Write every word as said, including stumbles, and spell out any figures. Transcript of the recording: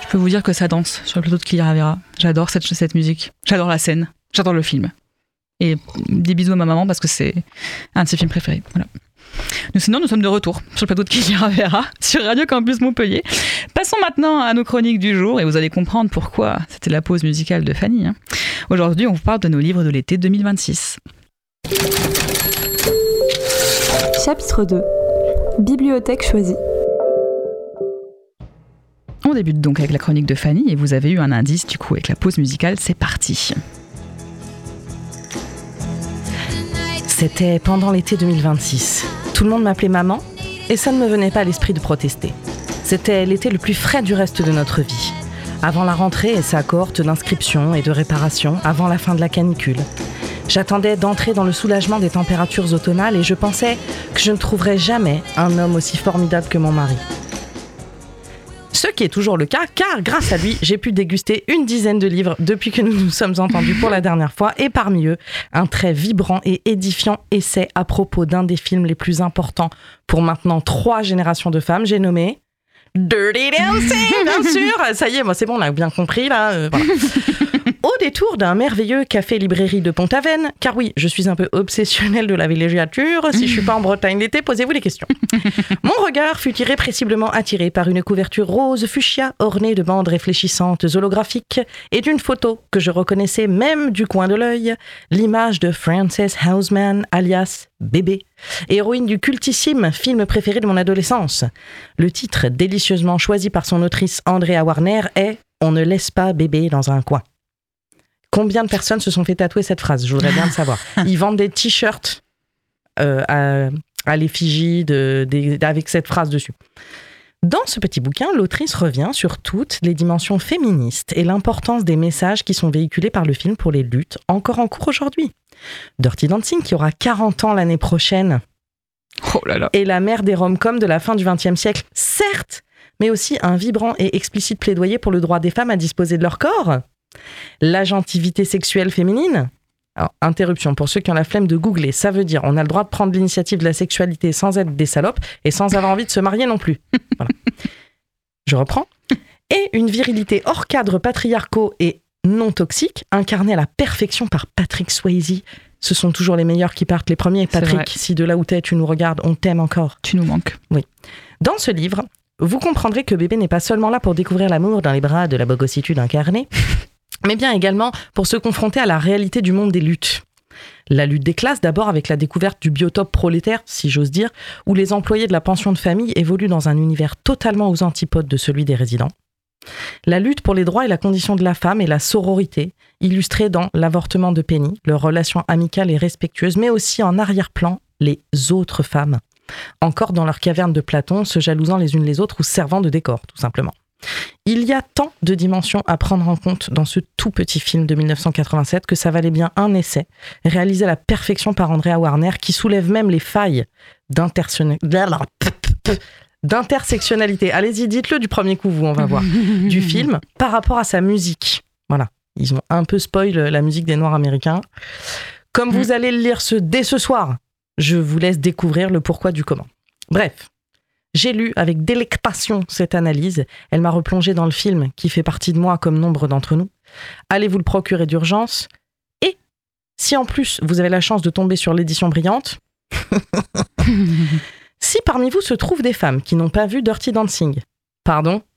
Je peux vous dire que ça danse sur le plateau de Qui Ira Vera. J'adore cette, cette musique. J'adore la scène. J'adore le film. Et des bisous à ma maman parce que c'est un de ses films préférés. Voilà. Nous, sinon, nous sommes de retour sur le plateau de Qui Ira Vera sur Radio Campus Montpellier. Passons maintenant à nos chroniques du jour et vous allez comprendre pourquoi c'était la pause musicale de Fanny. Hein. Aujourd'hui, on vous parle de nos livres de l'été deux mille vingt-six. Chapitre deux. Bibliothèque choisie. On débute donc avec la chronique de Fanny et vous avez eu un indice du coup avec la pause musicale, c'est parti. C'était pendant l'été deux mille vingt-six. Tout le monde m'appelait maman et ça ne me venait pas à l'esprit de protester. C'était l'été le plus frais du reste de notre vie. Avant la rentrée et sa cohorte d'inscription et de réparation, avant la fin de la canicule. J'attendais d'entrer dans le soulagement des températures automnales et je pensais que je ne trouverais jamais un homme aussi formidable que mon mari. Ce qui est toujours le cas, car grâce à lui, j'ai pu déguster une dizaine de livres depuis que nous nous sommes entendus pour la dernière fois, et parmi eux, un très vibrant et édifiant essai à propos d'un des films les plus importants pour maintenant trois générations de femmes, j'ai nommé Dirty Dancing, bien sûr. Ça y est, moi c'est bon, on a bien compris là. Euh, voilà. Au détour d'un merveilleux café-librairie de Pont-Aven, car oui, je suis un peu obsessionnelle de la villégiature, si je suis pas en Bretagne l'été, posez-vous des questions. Mon regard fut irrépressiblement attiré par une couverture rose fuchsia ornée de bandes réfléchissantes holographiques et d'une photo que je reconnaissais même du coin de l'œil, l'image de Frances Houseman, alias Bébé, héroïne du cultissime film préféré de mon adolescence. Le titre, délicieusement choisi par son autrice Andrea Warner, est « On ne laisse pas bébé dans un coin ». Combien de personnes se sont fait tatouer cette phrase ? Je voudrais bien le savoir. Ils vendent des t-shirts euh, à, à l'effigie de, de, avec cette phrase dessus. Dans ce petit bouquin, l'autrice revient sur toutes les dimensions féministes et l'importance des messages qui sont véhiculés par le film pour les luttes encore en cours aujourd'hui. Dirty Dancing, qui aura quarante ans l'année prochaine, oh là là. est la mère des rom-coms de la fin du vingtième siècle, certes, mais aussi un vibrant et explicite plaidoyer pour le droit des femmes à disposer de leur corps. L'agentivité sexuelle féminine. Alors, interruption, pour ceux qui ont la flemme de googler, ça veut dire on a le droit de prendre l'initiative de la sexualité sans être des salopes et sans avoir envie de se marier non plus. Voilà. Je reprends. Et une virilité hors cadre patriarcaux et non toxique, incarnée à la perfection par Patrick Swayze. Ce sont toujours les meilleurs qui partent les premiers. Patrick, si de là où t'es, tu nous regardes, on t'aime encore. Tu nous manques. Oui. Dans ce livre, vous comprendrez que bébé n'est pas seulement là pour découvrir l'amour dans les bras de la bogossitude incarnée, mais bien également pour se confronter à la réalité du monde des luttes. La lutte des classes, d'abord avec la découverte du biotope prolétaire, si j'ose dire, où les employés de la pension de famille évoluent dans un univers totalement aux antipodes de celui des résidents. La lutte pour les droits et la condition de la femme et la sororité, illustrée dans L'avortement de Penny, leur relation amicale et respectueuse, mais aussi en arrière-plan, les autres femmes, encore dans leur caverne de Platon, se jalousant les unes les autres ou servant de décor, tout simplement. Il y a tant de dimensions à prendre en compte dans ce tout petit film de dix-neuf cent quatre-vingt-sept que ça valait bien un essai, réalisé à la perfection par Andrea Warner, qui soulève même les failles d'intersectionnalité. Allez-y, dites-le du premier coup, vous, on va voir, du film, par rapport à sa musique. Voilà, ils ont un peu spoil la musique des Noirs américains. Comme vous allez le lire ce, dès ce soir, je vous laisse découvrir le pourquoi du comment. Bref. J'ai lu avec délectation cette analyse. Elle m'a replongé dans le film qui fait partie de moi comme nombre d'entre nous. Allez vous le procurer d'urgence. Et si en plus vous avez la chance de tomber sur l'édition brillante, si parmi vous se trouvent des femmes qui n'ont pas vu Dirty Dancing, pardon,